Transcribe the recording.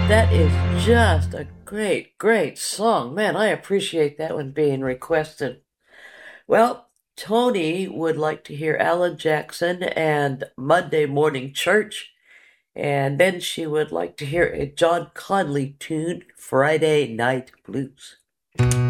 That is just a great, great song. Man, I appreciate that one being requested. Well, Tony would like to hear Alan Jackson and Monday Morning Church, and then she would like to hear a John Conley tune, Friday Night Blues.